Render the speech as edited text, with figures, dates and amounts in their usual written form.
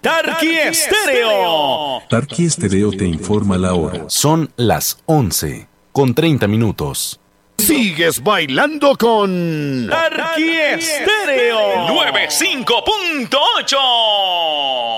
Tarqui Estéreo. Tarqui Estéreo te informa la hora. Son las 11:30. Sigues bailando con Tarqui Estéreo 95.8.